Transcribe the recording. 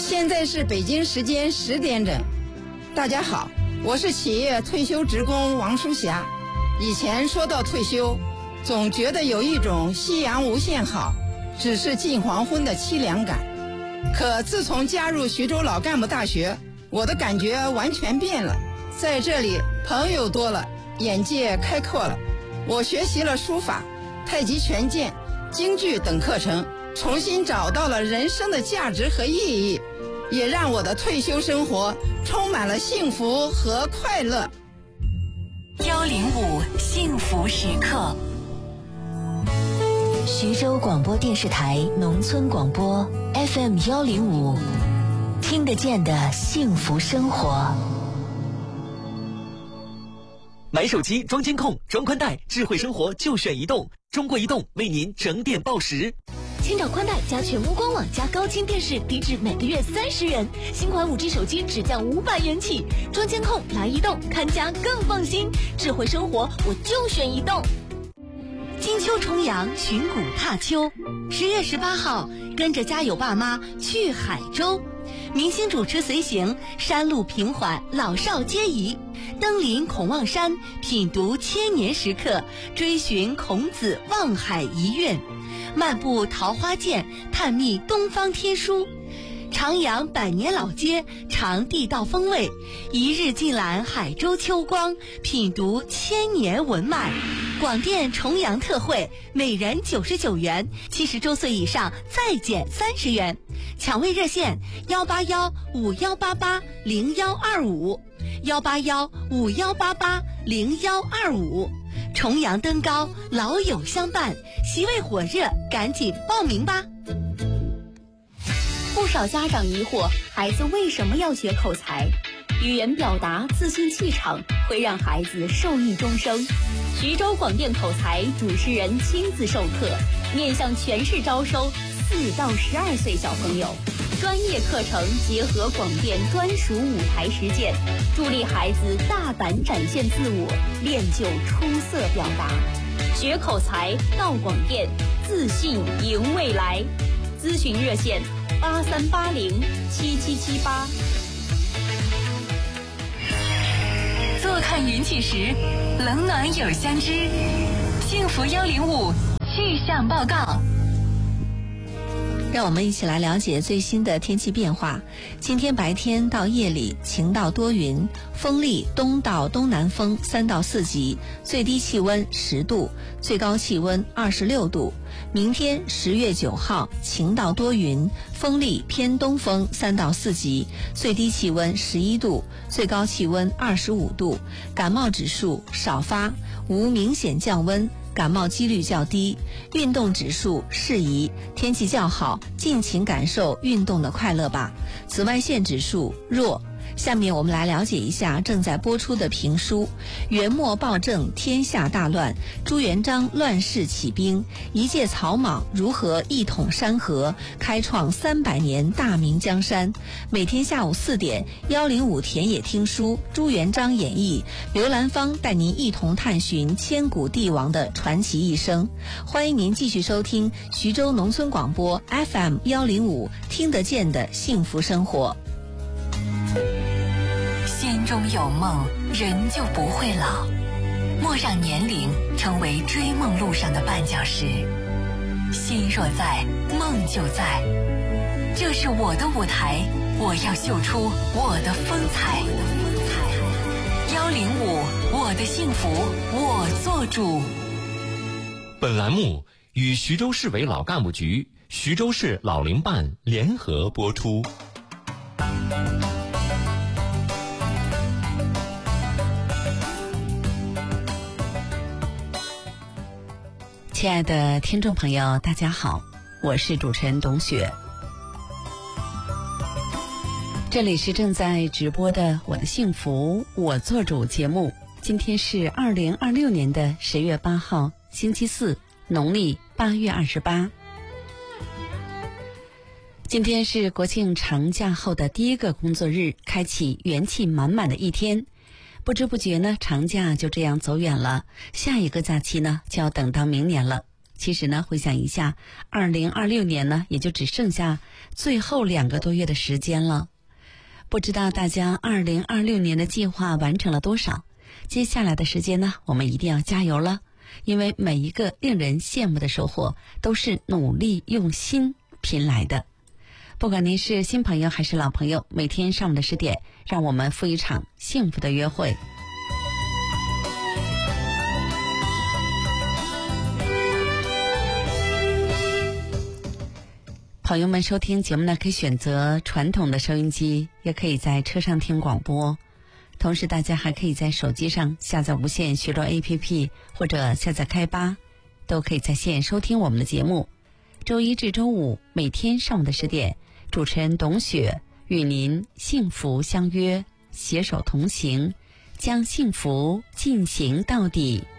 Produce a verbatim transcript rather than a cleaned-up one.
现在是北京时间十点整。大家好，我是企业退休职工王淑霞。以前说到退休，总觉得有一种夕阳无限好，只是近黄昏的凄凉感。可自从加入徐州老干部大学，我的感觉完全变了。在这里，朋友多了，眼界开阔了。我学习了书法、太极拳剑、京剧等课程，重新找到了人生的价值和意义，也让我的退休生活充满了幸福和快乐。 幺零五幸福时刻，徐州广播电视台农村广播 F M 幺零五，听得见的幸福生活。 买手机装监控、装宽带，智慧生活就选移动。中国移动为您整点报时。 千兆宽带加全屋官网加高清电视，低至每个月三十元。新款 五 G 手机只降五百元起。装监控来移动，看家更放心。智慧生活我就选移动。 金秋重阳，寻古踏秋。十月十八号，跟着家有爸妈去海州。明星主持随行，山路平缓，老少皆宜。登临孔望山，品读千年石刻，追寻孔子望海遗愿。漫步桃花涧，探秘东方天书。徜徉百年老街，尝地道风味。一日尽览海州秋光，品读千年文脉。广电重阳特惠，每人九十九元，七十周岁以上再减三十元。抢位热线：幺八幺五幺八八零幺二五，幺八幺五幺八八零幺二五。重阳登高，老友相伴，席位火热，赶紧报名吧！ 不少家长疑惑，孩子为什么要学口才？语言表达、自信气场会让孩子受益终生。徐州广电口才主持人亲自授课，面向全市招收四到十二岁小朋友。专业课程结合广电专属舞台实践，助力孩子大胆展现自我，练就出色表达。学口才到广电，自信赢未来。咨询热线：八三八零七七七八。 坐看云起时，冷暖有相知。幸福幺零五气象报告。 让我们一起来了解最新的天气变化。今天白天到夜里晴到多云，风力东到东南风三到四级，最低气温十度，最高气温二十六度。明天十月九号晴到多云，风力偏东风三到四级，最低气温十一度，最高气温二十五度。感冒指数少发，无明显降温，感冒几率较低，运动指数适宜，天气较好，尽情感受运动的快乐吧。紫外线指数弱。下面我们来了解一下正在播出的评书《元末暴政天下大乱，朱元璋乱世起兵，一介草莽如何一统山河，开创三百年大明江山》。每天下午四点，幺零五田野听书，朱元璋演绎，刘兰芳带您一同探寻千古帝王的传奇一生。欢迎您继续收听徐州农村广播 F M 幺零五，听得见的幸福生活。 心中有梦，人就不会老。莫让年龄成为追梦路上的绊脚石。心若在，梦就在。这是我的舞台，我要秀出我的风采。幺零五，我的幸福我做主。 本栏目与徐州市委老干部局、徐州市老龄办联合播出。 亲爱的听众朋友，大家好，我是主持人董雪。这里是正在直播的我的幸福我做主节目。今天是二零二六年的十月八号，星期四，农历八月二十八。今天是国庆长假后的第一个工作日，开启元气满满的一天。不知不觉呢，长假就这样走远了，下一个假期呢就要等到明年了。 其实呢，回想一下，二零二六年呢，也就只剩下最后两个多月的时间了。不知道大家二零二六年的计划完成了多少？接下来的时间呢，我们一定要加油了，因为每一个令人羡慕的收获，都是努力用心拼来的。不管您是新朋友还是老朋友，每天上午的十点，让我们赴一场幸福的约会。朋友们收听节目呢，可以选择传统的收音机，也可以在车上听广播。同时大家还可以在手机上下载无线徐州 A P P 或者下载开吧，都可以在线收听我们的节目。周一至周五每天上午的十点，主持人董雪与您幸福相约，携手同行，将幸福进行到底。